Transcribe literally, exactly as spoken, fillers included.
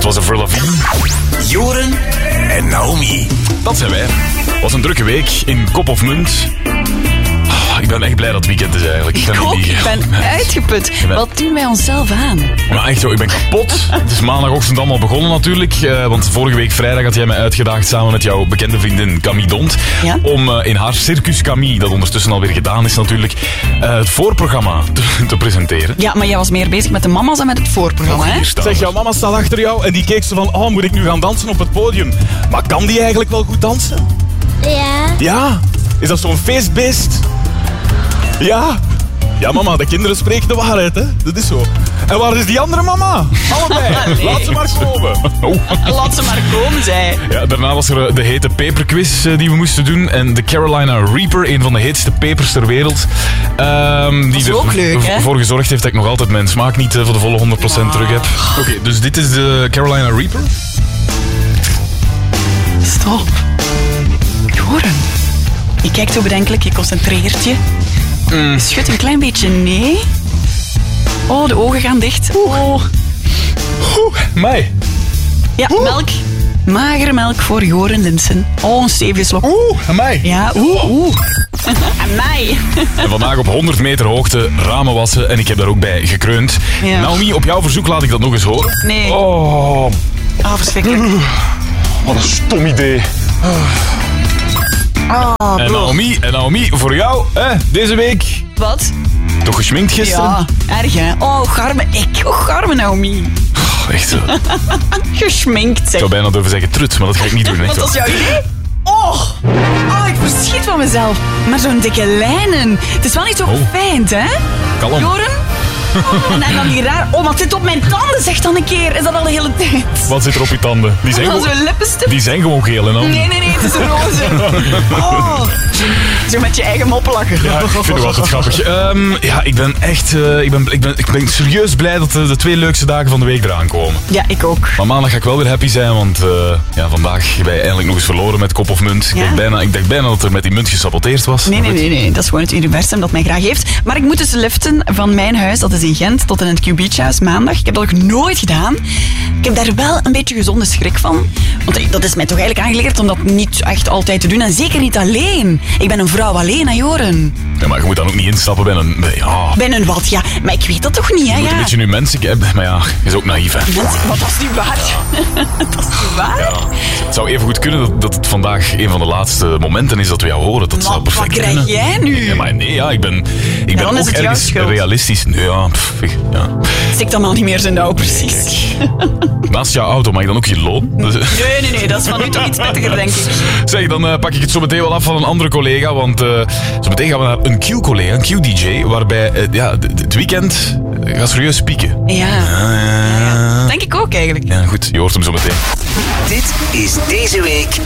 Dat was Avril Lavigne. Joren en Naomi. Dat zijn wij. Het was een drukke week in Kop of Munt. Ik ben echt blij dat het weekend is eigenlijk. Ik, ik ook, ik ben uitgeput. ben... Wat doen wij onszelf aan? Maar echt zo, ik ben kapot. Het is maandagochtend allemaal begonnen natuurlijk. Uh, want vorige week vrijdag had jij mij uitgedaagd samen met jouw bekende vriendin Camille Dont. Ja? Om uh, in haar Circus Camille, dat ondertussen alweer gedaan is natuurlijk, uh, het voorprogramma te, te presenteren. Ja, maar jij was meer bezig met de mama's dan met het voorprogramma, hè? Zeg, jouw mama staat achter jou en die keek zo van, oh, moet ik nu gaan dansen op het podium? Maar kan die eigenlijk wel goed dansen? Ja. Ja? Is dat zo'n feestbeest? Ja. Ja, mama, de kinderen spreken de waarheid, hè. Dat is zo. En waar is die andere mama? Allebei. Nee. Laat ze maar komen. Oh. Laat ze maar komen, zei. Ja, daarna was er de hete peperquiz uh, die we moesten doen. En de Carolina Reaper, een van de heetste pepers ter wereld. Um, die is er ook leuk, hè? voor gezorgd heeft dat ik nog altijd mijn smaak niet uh, voor de volle honderd procent Wow. terug heb. Oké, okay, dus dit is de Carolina Reaper. Stop. Joren. Je kijkt zo bedenkelijk, je concentreert je. Mm. Je schudt een klein beetje nee. Oh, de ogen gaan dicht. Oh. Oeh, mij. Ja, melk. Magere melk voor Joren Linssen. Oh, een stevige slok. Oeh, mij. Ja, oeh, oeh. En mij. En vandaag op honderd meter hoogte ramen wassen en ik heb daar ook bij gekreund. Ja. Naomi, op jouw verzoek laat ik dat nog eens horen. Nee. Oh, Ah, verschrikkelijk. wat een stom idee. Ah, En bro. Naomi, en Naomi, voor jou, hè, deze week, Wat? toch geschminkt gisteren? Ja, erg hè. Oh, garme. Ik, oh, garme Naomi. Oh, echt, uh, Geschminkt, ik zeg. zou bijna durven zeggen trut, maar dat ga ik niet doen. Echt Wat was wel. jouw idee? Oh. Oh, ik verschiet van mezelf. Maar zo'n dikke lijnen. Het is wel niet zo Oh. fijn, hè? Kalm. Joren? Oh, en dan die raar... Oh, maar het zit op mijn tanden, zeg dan een keer. Is dat al de hele tijd? Wat zit er op je tanden? Die zijn, Dan gewoon, zo'n lippenstift? die zijn gewoon geel en dan... Nee, nee, nee, het is roze. Oh. Zo met je eigen moppelakken. Ja, ik vind het altijd grappig. Um, ja, ik ben echt... Uh, ik, ben, ik, ben, ik ben serieus blij dat de, de twee leukste dagen van de week eraan komen. Ja, ik ook. Maar maandag ga ik wel weer happy zijn, want uh, ja, vandaag ben je eindelijk nog eens verloren met Kop of Munt. Ik, Ja. dacht bijna, ik dacht bijna dat er met die munt gesaboteerd was. Nee, nee, nee, nee. Dat is gewoon het universum dat mij graag heeft. Maar ik moet dus liften van mijn huis, dat is in Gent, tot in het Q Beach Huis maandag. Ik heb dat nog nooit gedaan. Ik heb daar wel een beetje gezonde schrik van. Want dat is mij toch eigenlijk aangeleerd om dat niet echt altijd te doen. En zeker niet alleen. Ik ben een vrouw alleen, hè, Joren. Ja, maar je moet dan ook niet instappen bij een... bij- Ja, Ben een wat, ja. Maar ik weet dat toch niet, hè? je moet Ja. een beetje nu mensen... Maar ja, je is ook naïef, hè. Mensen, wat was niet waar? Dat is niet waar? Ja, het zou even goed kunnen dat, dat het vandaag een van de laatste momenten is dat we jou horen. Dat Maar zou wat perfect krijg kunnen. jij nu? Ja, maar nee, ja, ik ben, ik ben dan is ook het jouw ergens schuld. realistisch. Nee, ja, pff, ik- ja. Stik allemaal niet meer zijn nauw, precies. Naast jouw auto mag ik dan ook je loon? Dus- Nee, nee, nee. Dat is van nu toch iets prettiger, denk ik. Zeg, dan uh, pak ik het zo meteen wel af van een andere collega. Want uh, zo meteen gaan we naar een Q-collega, een Q-D J. Waarbij uh, ja, d- d- het weekend uh, gaat serieus pieken. Ja. Uh, Denk ik ook, eigenlijk. ja, goed, je hoort hem zo meteen. Dit is deze week